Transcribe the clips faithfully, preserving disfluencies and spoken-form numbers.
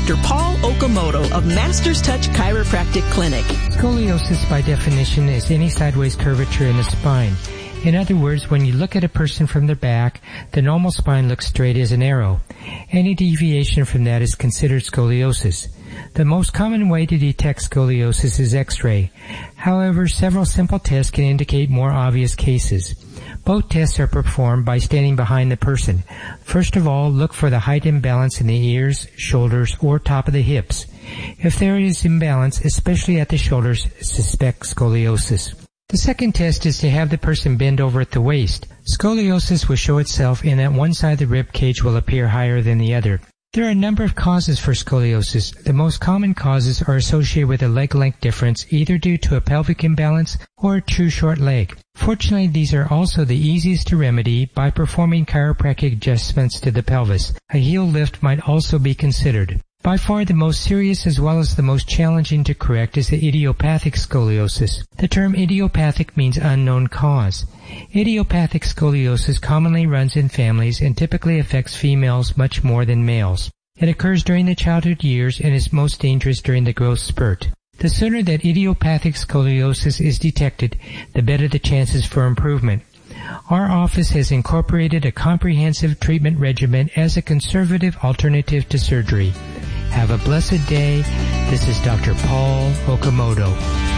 Doctor Paul Okamoto of Masters Touch Chiropractic Clinic. Scoliosis, by definition, is any sideways curvature in the spine. In other words, when you look at a person from their back, the normal spine looks straight as an arrow. Any deviation from that is considered scoliosis. The most common way to detect scoliosis is X-ray. However, several simple tests can indicate more obvious cases. Both tests are performed by standing behind the person. First of all, look for the height imbalance in the ears, shoulders, or top of the hips. If there is imbalance, especially at the shoulders, suspect scoliosis. The second test is to have the person bend over at the waist. Scoliosis will show itself in that one side of the rib cage will appear higher than the other. There are a number of causes for scoliosis. The most common causes are associated with a leg length difference, either due to a pelvic imbalance or a too short leg. Fortunately, these are also the easiest to remedy by performing chiropractic adjustments to the pelvis. A heel lift might also be considered. By far the most serious as well as the most challenging to correct is the idiopathic scoliosis. The term idiopathic means unknown cause. Idiopathic scoliosis commonly runs in families and typically affects females much more than males. It occurs during the childhood years and is most dangerous during the growth spurt. The sooner that idiopathic scoliosis is detected, the better the chances for improvement. Our office has incorporated a comprehensive treatment regimen as a conservative alternative to surgery. Have a blessed day. This is Doctor Paul Okamoto.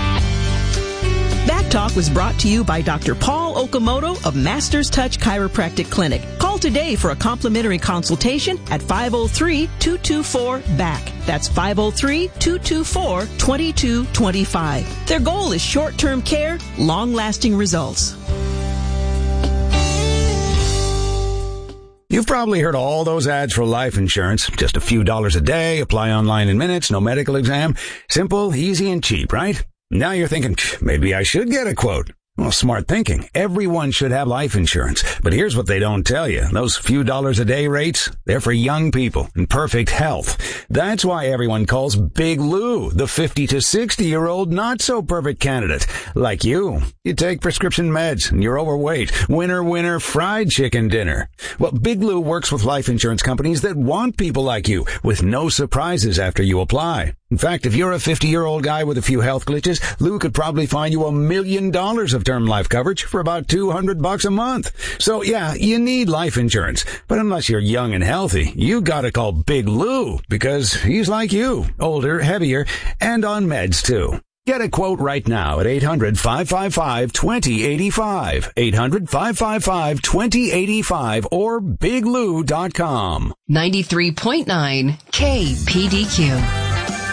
That talk was brought to you by Doctor Paul Okamoto of Masters Touch Chiropractic Clinic. Call today for a complimentary consultation at five oh three, two two four, B A C K. That's five oh three, two two four, two two two five. Their goal is short-term care, long-lasting results. You've probably heard all those ads for life insurance. Just a few dollars a day, apply online in minutes, no medical exam. Simple, easy, and cheap, right? Now you're thinking, maybe I should get a quote. Well, smart thinking. Everyone should have life insurance. But here's what they don't tell you. Those few dollars a day rates, they're for young people in perfect health. That's why everyone calls Big Lou the fifty to sixty year old not so perfect candidate. Like you. You take prescription meds and you're overweight. Winner, winner, fried chicken dinner. Well, Big Lou works with life insurance companies that want people like you with no surprises after you apply. In fact, if you're a fifty-year-old guy with a few health glitches, Lou could probably find you a million dollars of term life coverage for about two hundred bucks a month. So yeah, you need life insurance. But unless you're young and healthy, you gotta call Big Lou because he's like you, older, heavier, and on meds too. Get a quote right now at eight hundred, five five five, two oh eight five, eight hundred, five five five, two oh eight five, or big lou dot com. ninety-three point nine K P D Q.